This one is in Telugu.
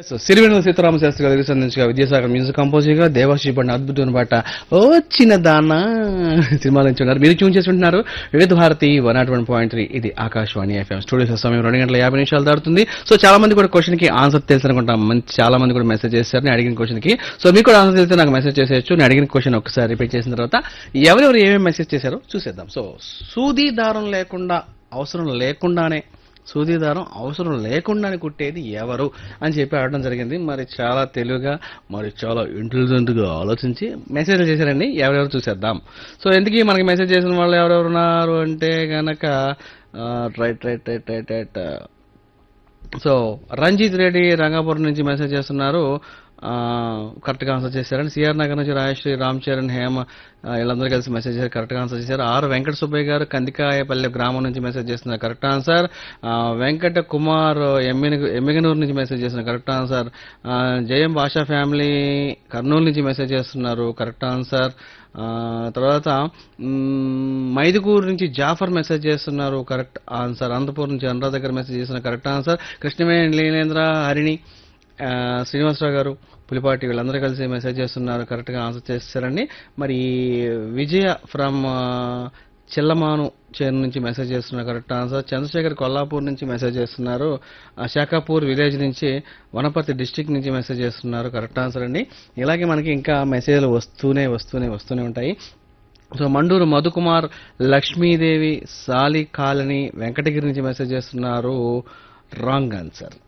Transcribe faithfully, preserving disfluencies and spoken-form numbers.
సో సిరివెన్నెల సీతారామ శాస్త్రి గారు సంధించగా విద్యాసాగర్ మ్యూజిక్ కంపోజింగ్ దేవాశి పడిన అద్భుతమైన పాట ఓ చిన్న దాన సినిమా నుంచి ఉన్నారు. మీరు ట్యూన్ చేసి ఉంటున్నారు వివిధ Bharati one not one point three. ఇది ఆకాశవాణి ఎఫ్ఎం. స్టూడియో సమయం రెండు గంటల యాభై నిమిషాలు దాటుతుంది. సో చాలా మంది కూడా క్వశ్చన్ కి ఆన్సర్ తెలుసు అనుకుంటాం. మంచి చాలా మంది కూడా మెసేజ్ చేశారు నేను అడిగిన క్వశ్చన్ కి. సో మీకు కూడా ఆన్సర్ తెలిస్తే నాకు మెసేజ్ చేసేయచ్చు. నేను అడిగిన క్వశ్చన్ ఒకసారి రిపీట్ చేసిన తర్వాత ఎవరెవరు ఏమేమి మెసేజ్ చేశారో చూసేద్దాం. సో సూది దారం లేకుండా అవసరం లేకుండానే సూది దారం అవసరం లేకుండానే కుట్టేది ఎవరు అని చెప్పి అడగడం జరిగింది. మరి చాలా తెలివిగా మరి చాలా ఇంటెలిజెంట్ గా ఆలోచించి మెసేజ్లు చేశారండి. ఎవరెవరు చూసేద్దాం. సో ఎందుకు మనకి మెసేజ్ చేసిన వాళ్ళు ఎవరెవరు ఉన్నారు అంటే గనక right right right right right so Ranjith Reddy Rangapuram నుంచి మెసేజ్ చేస్తున్నారు. కరెక్ట్గా ఆన్సర్ చేశారని సిఆర్ నగర్ నుంచి రాజశ్రీ రామ్ చరణ్ హేమ వీళ్ళందరూ కలిసి మెసేజ్ చేశారు. కరెక్ట్గా ఆన్సర్ చేశారు. ఆర్ వెంకట సుబ్బయ్య గారు కందికాయపల్లె గ్రామం నుంచి మెసేజ్ చేస్తున్నారు. Correct answer. వెంకట కుమార్ ఎమ్మిన ఎమ్మిగనూరు నుంచి మెసేజ్ చేస్తున్నారు. Correct answer. జయం భాషా ఫ్యామిలీ కర్నూలు నుంచి మెసేజ్ చేస్తున్నారు. Correct answer. తర్వాత మైదుకూరు నుంచి జాఫర్ మెసేజ్ చేస్తున్నారు. Correct answer. అనంతపూర్ నుంచి అనురాధ దగ్గర మెసేజ్ చేస్తున్నారు. Correct answer. కృష్ణవేణి లీలేంద్ర హరిణి శ్రీనివాసరావు గారు పులిపాటి వీళ్ళందరూ కలిసి మెసేజ్ చేస్తున్నారు. కరెక్ట్గా ఆన్సర్ చేస్తారండి. మరి విజయ ఫ్రమ్ చిల్లమాను చేను నుంచి మెసేజ్ చేస్తున్నారు. Correct answer. చంద్రశేఖర్ కొల్లాపూర్ నుంచి మెసేజ్ చేస్తున్నారు. శాఖాపూర్ విలేజ్ నుంచి వనపర్తి డిస్టిక్ నుంచి మెసేజ్ చేస్తున్నారు. కరెక్ట్ ఆన్సర్ అండి. ఇలాగే మనకి ఇంకా మెసేజ్లు వస్తూనే వస్తూనే వస్తూనే ఉంటాయి. సో మండూరు మధుకుమార్ లక్ష్మీదేవి సాలి కాలనీ వెంకటగిరి నుంచి మెసేజ్ చేస్తున్నారు. Wrong answer.